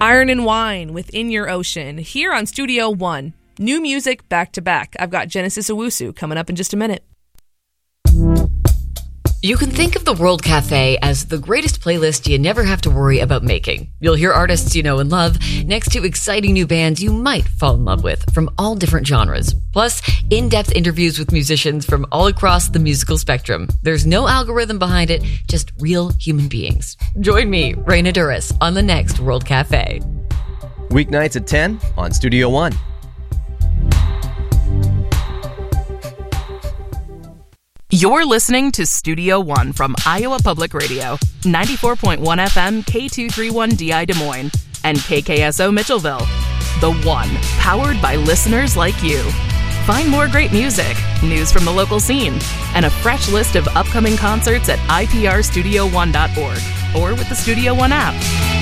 Iron and Wine with In Your Ocean here on Studio One. New music back to back. I've got Genesis Owusu coming up in just a minute. You can think of the World Cafe as the greatest playlist you never have to worry about making. You'll hear artists you know and love next to exciting new bands you might fall in love with from all different genres. Plus, in-depth interviews with musicians from all across the musical spectrum. There's no algorithm behind it, just real human beings. Join me, Raina Duras, on the next World Cafe. Weeknights at 10 on Studio One. You're listening to Studio One from Iowa Public Radio, 94.1 FM K231DI Des Moines, and KKSO Mitchellville. The One, powered by listeners like you. Find more great music, news from the local scene, and a fresh list of upcoming concerts at iprstudio1.org or with the Studio One app.